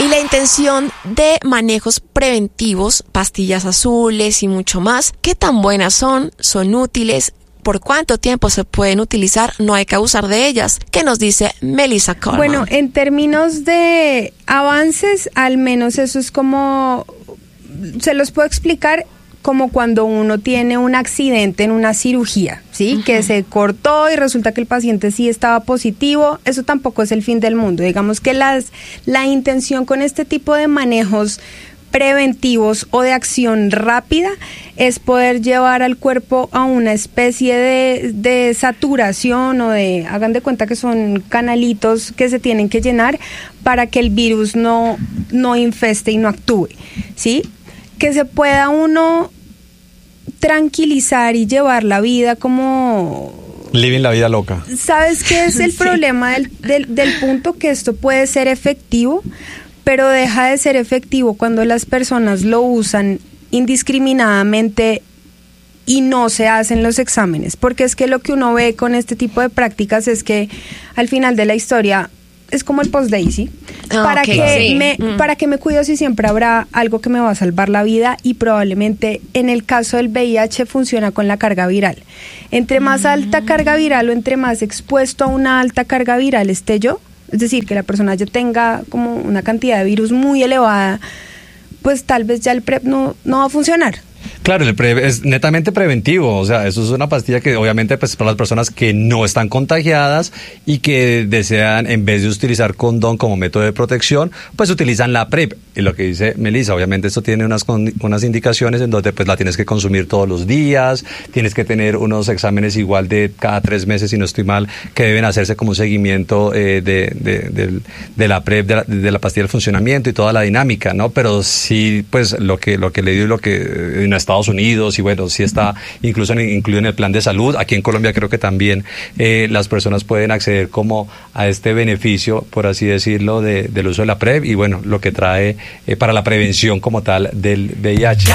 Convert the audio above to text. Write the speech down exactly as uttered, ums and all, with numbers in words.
Y la intención de manejos preventivos, pastillas azules y mucho más, ¿qué tan buenas son? ¿Son útiles? ¿Por cuánto tiempo se pueden utilizar? No hay que abusar de ellas. ¿Qué nos dice Melissa Coleman? Bueno, en términos de avances, al menos eso es como, se los puedo explicar como cuando uno tiene un accidente en una cirugía, ¿sí? Uh-huh. Que se cortó y resulta que el paciente sí estaba positivo. Eso tampoco es el fin del mundo. Digamos que las, la intención con este tipo de manejos preventivos o de acción rápida es poder llevar al cuerpo a una especie de, de saturación o de, hagan de cuenta que son canalitos que se tienen que llenar para que el virus no, no infeste y no actúe, ¿sí? Que se pueda uno tranquilizar y llevar la vida como... Living la vida loca. ¿Sabes qué es el sí. problema del, del, del punto? Que esto puede ser efectivo, pero deja de ser efectivo cuando las personas lo usan indiscriminadamente y no se hacen los exámenes, porque es que lo que uno ve con este tipo de prácticas es que al final de la historia es como el post-day, ¿sí? Ah, para, okay, que sí. me, mm. para que me cuido si siempre habrá algo que me va a salvar la vida, y probablemente en el caso del V I H funciona con la carga viral. Entre más mm. alta carga viral o entre más expuesto a una alta carga viral esté yo, es decir, que la persona ya tenga como una cantidad de virus muy elevada, pues tal vez ya el PrEP no, no va a funcionar. Claro, el PrEP es netamente preventivo, o sea, eso es una pastilla que obviamente pues para las personas que no están contagiadas y que desean, en vez de utilizar condón como método de protección, pues utilizan la PrEP. Y lo que dice Melissa, obviamente esto tiene unas, unas indicaciones en donde pues la tienes que consumir todos los días, tienes que tener unos exámenes igual de cada tres meses, si no estoy mal, que deben hacerse como un seguimiento eh, de, de, de, de la PrEP, de la, de la pastilla del funcionamiento y toda la dinámica, ¿no? Pero sí, pues lo que, lo que le digo y lo que en Estados Unidos, y bueno, sí está incluso en, incluido en el plan de salud. Aquí en Colombia creo que también eh, las personas pueden acceder como a este beneficio, por así decirlo, de, del uso de la PrEP y bueno, lo que trae eh, para la prevención como tal del V I H.